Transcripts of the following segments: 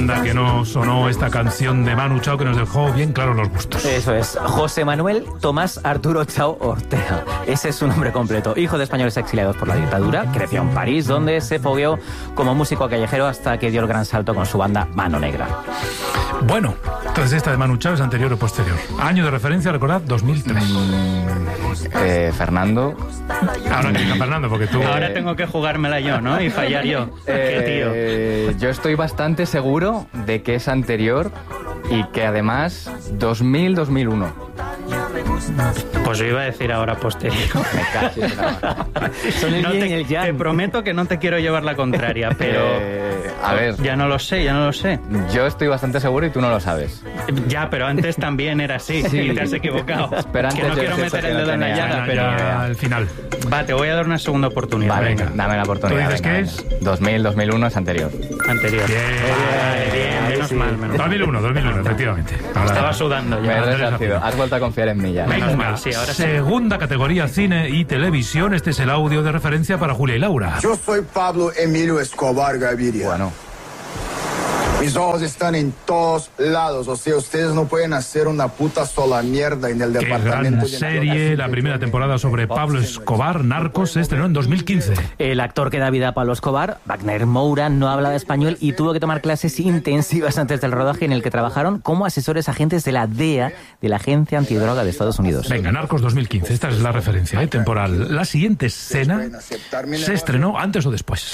Anda, que no sonó esta canción de Manu Chao que nos dejó bien claros los gustos. Eso es, José Manuel Tomás Arturo Chao Ortega. Ese es su nombre completo. Hijo de españoles exiliados por la dictadura, creció en París, donde se fogueó como músico callejero hasta que dio el gran salto con su banda Mano Negra. Bueno, entonces esta de Manu Chao es anterior o posterior. Año de referencia, recordad, 2003. Fernando. Ahora empieza Fernando, porque tú... Ahora tengo que jugármela yo, ¿no? Y fallar yo. Qué tío. Yo estoy bastante seguro de que es anterior y que además 2000-2001. Pues yo iba a decir ahora posterior. Me cachis, Son el No yin y el yang. te prometo que no te quiero llevar la contraria, pero... a ver, Ya no lo sé. yo estoy bastante seguro y tú no lo sabes. Ya, pero antes también era así. Sí. Y te has equivocado. Pero Que antes no yo quiero pienso meter que el no dedo en la tenía llaga, ni pero... idea. Al final. Va, te voy a dar una segunda oportunidad. Vale, venga. dame la oportunidad. ¿Tú dices venga, qué venga. 2000-2001 es anterior. Anterior. Bien. Menos mal, menos mal. 2001, efectivamente. Ahora, Estaba sudando Me ya. he resarcido. Has vuelto a confiar en mí ya. Menos venga, mal, sí, ahora sí. segunda categoría, cine y televisión. Este es el audio de referencia para Julia y Laura. Yo soy Pablo Emilio Escobar Gaviria. Bueno, Mis ojos están en todos lados. O sea, ustedes no pueden hacer una puta sola mierda en el Qué departamento. gran serie. La primera temporada sobre Pablo Escobar, Narcos, se estrenó en 2015. El actor que da vida a Pablo Escobar, Wagner Moura, no hablaba español y tuvo que tomar clases intensivas antes del rodaje en el que trabajaron como asesores agentes de la DEA, de la Agencia Antidroga de Estados Unidos. Venga, Narcos 2015. Esta es la referencia temporal. La siguiente escena se estrenó antes o después.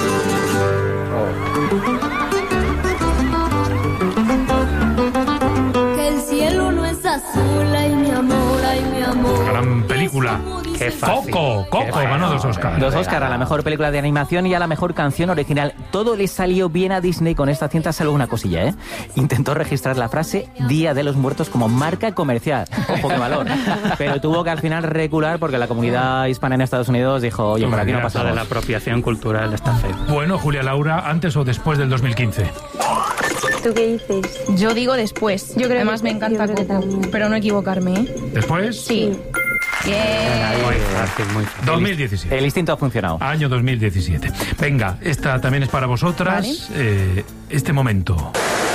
Que el cielo no es azul, ay mi amor, ay mi amor. Gran película. Qué fácil. Coco ganó 2 Oscars. Los Oscar a la mejor película de animación y a la mejor canción original. Todo le salió bien a Disney con esta cinta, salvo una cosilla, ¿eh? Intentó registrar la frase Día de los Muertos como marca comercial. Ojo, qué valor. Pero tuvo que al final recular porque la comunidad hispana en Estados Unidos dijo, oye, por aquí no pasa Lo de nada. la apropiación cultural está feo. Bueno, Julia Laura, ¿antes o después del 2015? ¿Tú qué dices? Yo digo después. Yo creo Además que- me encanta yo creo que Coco, también. pero no equivocarme, ¿eh? ¿Después? Sí. Bien. Muy fácil, muy fácil. 2017. El instinto ha funcionado. Año 2017. Venga, esta también es para vosotras. Este momento.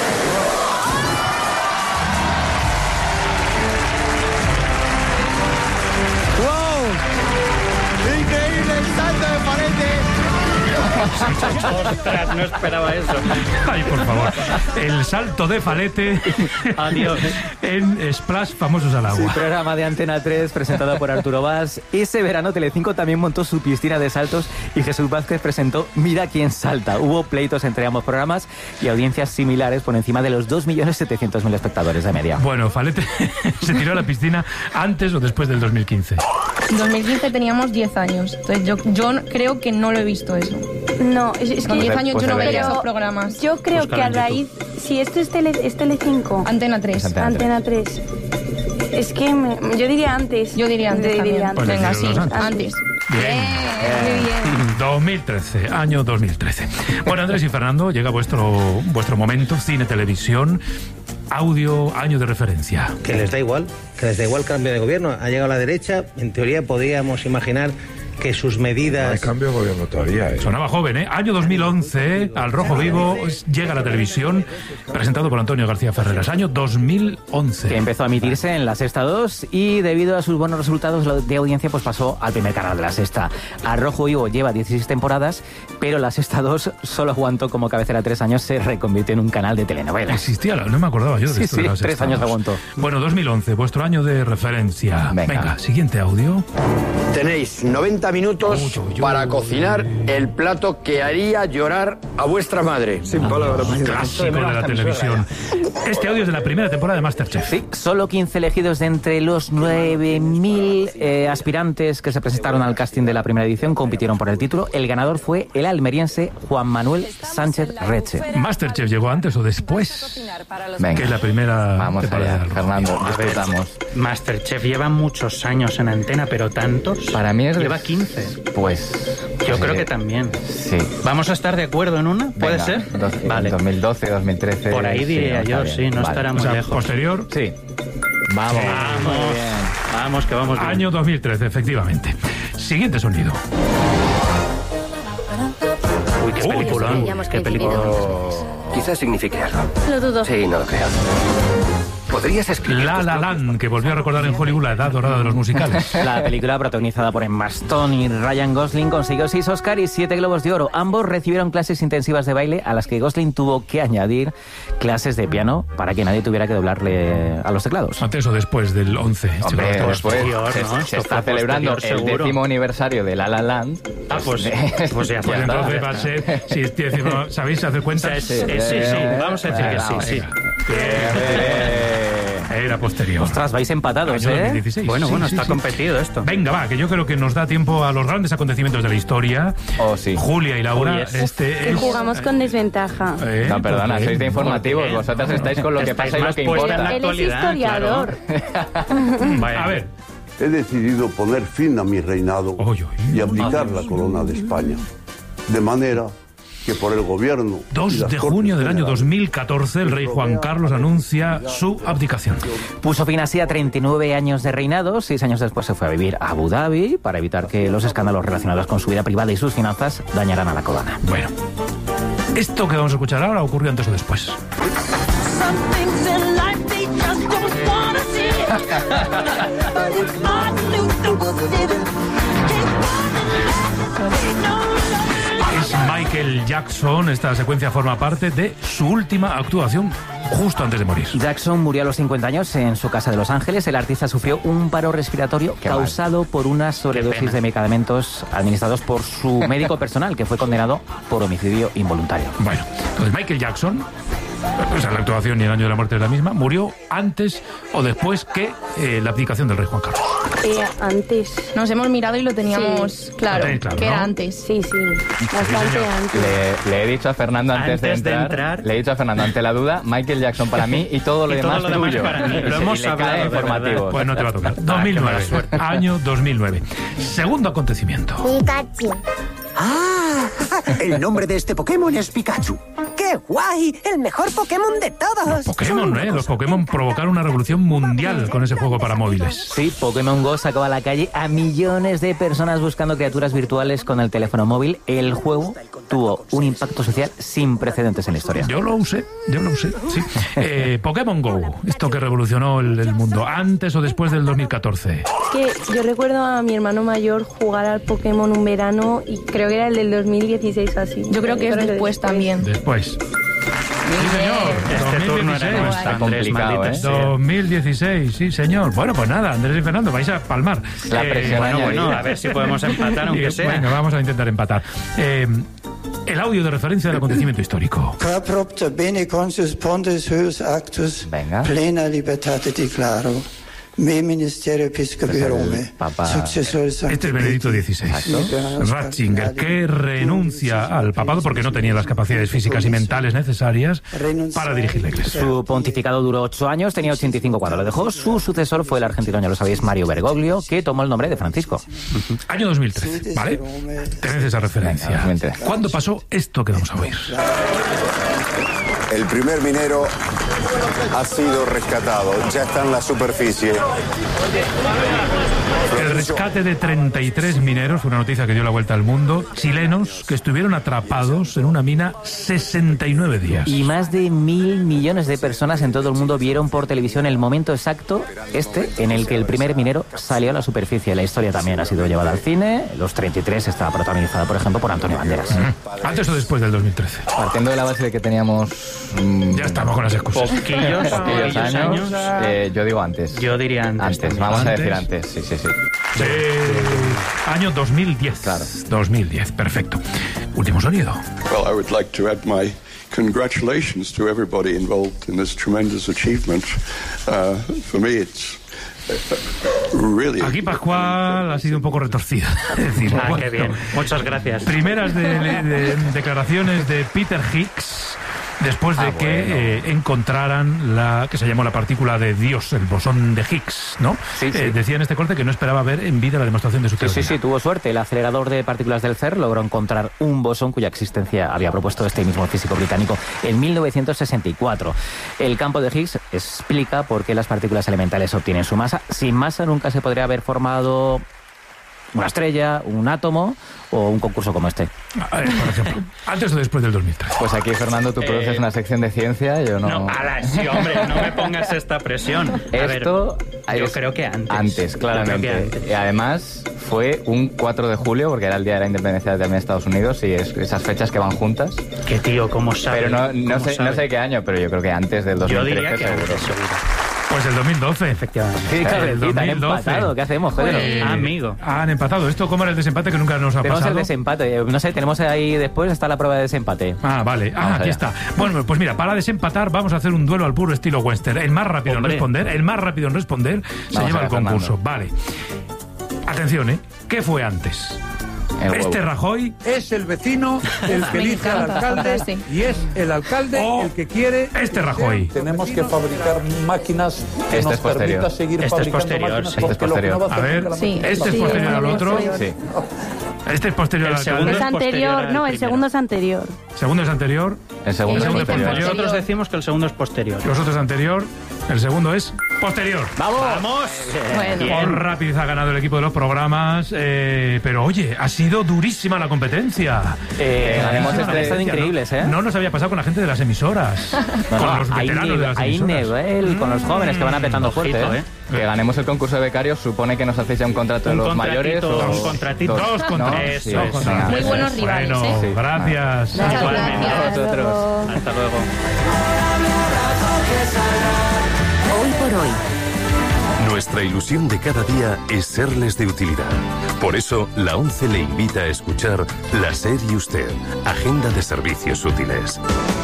¡Increíble el salto de Ostras, no esperaba eso. Ay, por favor. El salto de Falete. Adiós. En Splash, famosos al Sí, agua. programa de Antena 3 presentado por Arturo Valls. Ese verano Telecinco también montó su piscina de saltos y Jesús Vázquez presentó Mira quién salta. Hubo pleitos entre ambos programas y audiencias similares por encima de los 2.700.000 espectadores de media. Bueno, Falete se tiró a la piscina antes o después del 2015. En 2015 teníamos 10 años. Entonces yo creo que no lo he visto eso. No, es Con que 10 años pues yo no veía debería. esos programas. yo creo Búscalo que a en raíz... Si esto es Telecinco, Antena 3. Antena 3. Es que yo diría antes. Yo diría antes también. Pues Venga, deciros sí, antes. antes. Bien. Muy bien. 2013, año 2013. Bueno, Andrés y Fernando, llega vuestro momento, cine, televisión, audio, año de referencia. Que les da igual el cambio de gobierno. Ha llegado la derecha, en teoría podríamos imaginar que sus medidas... cambio de gobierno todavía, ¿eh? Sonaba joven, ¿eh? Año 2011, Al Rojo Vivo llega a la televisión, presentado por Antonio García Ferreras. Año 2011. Que empezó a emitirse en La Sexta 2 y debido a sus buenos resultados de audiencia pues pasó al primer canal de La Sexta. Al Rojo Vivo lleva 16 temporadas, pero La Sexta 2 solo aguantó como cabecera 3 años, se reconvirtió en un canal de telenovelas. Existía, no me acordaba yo de Sí, esto. sí, de las 3 años estados. aguantó. Bueno, 2011, vuestro año de referencia. Venga, siguiente audio. Tenéis 90 minutos para cocinar el plato que haría llorar a vuestra madre. Sin palabras. Clásico de la televisión. Este audio es de la primera temporada de MasterChef. Sí, solo 15 elegidos de entre los 9.000 aspirantes que se presentaron al casting de la primera edición compitieron por el título. El ganador fue el almeriense Juan Manuel Sánchez Reche. ¿MasterChef llegó antes o después? Venga. Que es la primera Vamos temporada. allá, Fernando, A ver, disfrutamos. Masterchef lleva muchos años en antena, pero tantos. Para mí es de- Lleva 15. Pues... Yo creo que también. Sí. ¿Vamos a estar de acuerdo en una? ¿Puede Venga, ser? Vale. 2012, 2013... Por ahí diría sí, yo, está sí, bien. no Vale. estará O muy sea, lejos. posterior. Sí. Vamos. Vamos, vamos, que vamos bien. Año 2013, efectivamente. Siguiente sonido. Uy, qué peliculón, qué película. Quizás signifique algo. Lo dudo. Sí, no lo creo. ¿Podrías explicar? La La Land, que volvió a recordar en Hollywood la edad dorada de los musicales. La película, protagonizada por Emma Stone y Ryan Gosling, consiguió 6 Oscar y 7 Globos de Oro. Ambos recibieron clases intensivas de baile, a las que Gosling tuvo que añadir clases de piano para que nadie tuviera que doblarle a los teclados. Antes o después del 11. Hombre, después posterior, ¿no? se está celebrando el seguro. 10º aniversario de La La Land. Ah, pues ya Pues está. entonces va a ser, si decimos, ¿sabéis hacer cuentas? Sí, vamos a decir que sí. Era posterior. Ostras, vais empatados, Año ¿eh? 2016. Bueno, Sí, está competido esto. Venga, va, que yo creo que nos da tiempo a los grandes acontecimientos de la historia. Oh, sí. Julia y Laura, Uy, es- Que jugamos con desventaja. No, perdona, ¿por qué? sois de informativos. ¿Por qué? Vosotras estáis con lo que Estáis pasa y lo más que puestas en importa. la Él es actualidad, historiador. Bueno. A ver, He decidido poner fin a mi reinado y abdicar la corona de España. De manera que por el gobierno... y 2 las de Cortes junio del año Generales 2014, el rey Juan Carlos anuncia su abdicación. Puso fin así a 39 años de reinado. 6 años después se fue a vivir a Abu Dhabi para evitar que los escándalos relacionados con su vida privada y sus finanzas dañaran a la corona. Bueno, esto que vamos a escuchar ahora ocurrió antes o después. Es Michael Jackson. Esta secuencia forma parte de su última actuación justo antes de morir. Jackson murió a los 50 años en su casa de Los Ángeles. El artista sufrió un paro respiratorio causado por una sobredosis de medicamentos administrados por su médico personal, que fue condenado por homicidio involuntario. Bueno, entonces Michael Jackson, o sea, la actuación y el año de la muerte es la misma, murió antes o después que la abdicación del rey Juan Carlos. Antes. Nos hemos mirado y lo teníamos claro, Lo tenéis claro, que ¿no? era antes. Sí, bastante señor. antes. Le he dicho a Fernando antes de entrar, le he dicho a Fernando ante la duda, Michael Jackson para mí y todo lo Y todo demás lo demás tuyo. para mí. Lo Y hemos le hablado, cae de informativos. Pues no te va a tocar. 2009, año 2009. Segundo acontecimiento. Pikachu. ¡Ah! El nombre de este Pokémon es Pikachu. ¡Qué guay! ¡El mejor Pokémon de todos! Pokémon, los Pokémon provocaron una revolución mundial con ese juego para móviles. Sí, Pokémon Go sacó a la calle a millones de personas buscando criaturas virtuales con el teléfono móvil. El juego tuvo un impacto social sin precedentes en la historia. Yo lo usé, sí. Pokémon Go, esto que revolucionó el mundo, antes o después del 2014. Es que yo recuerdo a mi hermano mayor jugar al Pokémon un verano y creo que era el del 2016 así. Yo creo que es después también. Después. Sí, señor. Este turno era 2016. nuestro, Andrés, complicado, maldita sea. 2016, sí, señor. Bueno, pues nada, Andrés y Fernando, vais a palmar. La presión Bueno, añadida. a ver si podemos empatar, aunque sea. Venga, vamos a intentar empatar. El audio de referencia del acontecimiento histórico. Propter bene consus pontes huius actus plena libertate declaro. Me ministerio episcopi Rome. Successor Sancti Este es Benedicto XVI. Ratzinger, que renuncia al papado porque no tenía las capacidades físicas y mentales necesarias para dirigir la iglesia. Su pontificado duró 8 años, tenía 85 cuando lo dejó. Su sucesor fue el argentino, ya lo sabéis, Mario Bergoglio, que tomó el nombre de Francisco. Año 2013, ¿vale? Tened esa referencia. ¿Cuándo pasó esto que vamos a oír? El primer minero ha sido rescatado, ya está en la superficie. El rescate de 33 mineros fue una noticia que dio la vuelta al mundo. Chilenos que estuvieron atrapados en una mina 69 días. Y más de 1.000 millones de personas en todo el mundo vieron por televisión el momento exacto, en el que el primer minero salió a la superficie. La historia también ha sido llevada al cine. Los 33 estaba protagonizada, por ejemplo, por Antonio Banderas. ¿Antes o después del 2013? Partiendo de la base de que teníamos... ya estamos con las excusas. Poquillos años. Yo digo antes. Yo diría antes. Vamos a decir antes. Sí. Año 2010. Claro. 2010, perfecto. Último sonido. Well, I would like to add my congratulations to everybody involved in this tremendous achievement. For me, it's really... Aquí Pascual ha sido un poco retorcida. Es decir, Qué bien. Muchas gracias. Primeras de declaraciones de Peter Higgs después de que encontraran la que se llamó la partícula de Dios, el bosón de Higgs, ¿no? Sí. Decía en este corte que no esperaba ver en vida la demostración de su teoría. Sí, tuvo suerte. El acelerador de partículas del CERN logró encontrar un bosón cuya existencia había propuesto este mismo físico británico en 1964. El campo de Higgs explica por qué las partículas elementales obtienen su masa. Sin masa nunca se podría haber formado una estrella, un átomo o un concurso como este. Por ejemplo, ¿antes o después del 2003? Pues aquí, Fernando, tú produces una sección de ciencia, yo no... No, sí, hombre, no me pongas esta presión. Esto... yo creo que antes. Antes, claramente. Yo creo que antes. Y además fue un 4 de julio, porque era el día de la independencia de Estados Unidos, y esas fechas que van juntas. Que tío, ¿cómo sabe? Pero no sé qué año, pero yo creo que antes del 2013. Yo diría que seguro. Pues el 2012. Efectivamente. Sí, claro, el 2012. Han empatado. ¿Qué hacemos, Pedro? Amigo. Han empatado. ¿Esto cómo era el desempate que nunca nos ha tenemos pasado? El desempate. No sé, tenemos ahí después está la prueba de desempate. Ah, vale. Aquí está. Bueno, pues mira, para desempatar vamos a hacer un duelo al puro estilo western. El más rápido en responder se lleva el concurso. Vale. Atención, ¿Qué fue antes? Este Rajoy es el vecino el que elige al alcalde y es el alcalde el que quiere. Este Rajoy. Tenemos que fabricar máquinas que nos permita seguir fabricando máquinas. Este es posterior. A ver, este es posterior al otro. Sí. Este es posterior al alcalde. Es anterior, no, el segundo es anterior. ¿Segundo es anterior? El segundo es posterior. Nosotros decimos que el segundo es posterior. Los otros anterior. El segundo es posterior. ¡Vamos! Por rapidez ha ganado el equipo de los programas. Pero oye, ha sido durísima la competencia. Hemos estado increíbles, No nos había pasado con la gente de las emisoras. Con los veteranos de las emisoras. Hay nivel con los jóvenes que van apretando fuerte. Que ganemos el concurso de becarios supone que nos hacéis ya un contrato de los mayores. Un contratito. Dos contratos. Muy buenos rivales. Bueno, gracias. Igualmente a vosotros. Hasta luego. Hoy por hoy. Nuestra ilusión de cada día es serles de utilidad. Por eso, la ONCE le invita a escuchar La SER y Usted, Agenda de Servicios Útiles.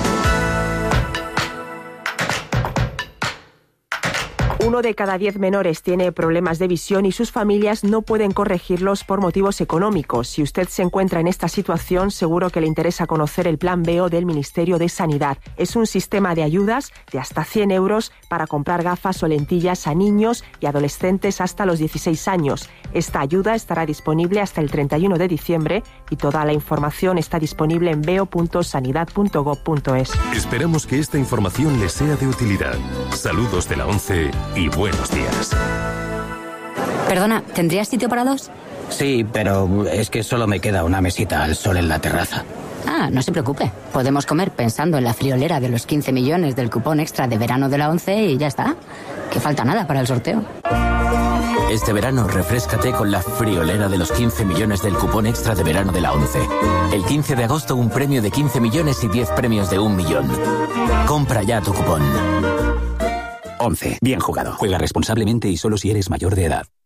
Uno de cada 10 menores tiene problemas de visión y sus familias no pueden corregirlos por motivos económicos. Si usted se encuentra en esta situación, seguro que le interesa conocer el Plan BEO del Ministerio de Sanidad. Es un sistema de ayudas de hasta 100 euros para comprar gafas o lentillas a niños y adolescentes hasta los 16 años. Esta ayuda estará disponible hasta el 31 de diciembre y toda la información está disponible en beo.sanidad.gov.es. Esperamos que esta información le sea de utilidad. Saludos de la ONCE y buenos días. Perdona, ¿tendrías sitio para dos? Sí, pero es que solo me queda una mesita al sol en la terraza. Ah, no se preocupe. Podemos comer pensando en la friolera de los 15 millones del cupón extra de verano de la ONCE y ya está. Que falta nada para el sorteo. Este verano refréscate con la friolera de los 15 millones del cupón extra de verano de la ONCE. El 15 de agosto un premio de 15 millones y 10 premios de 1 millón. Compra ya tu cupón. 11. Bien jugado. Juega responsablemente y solo si eres mayor de edad.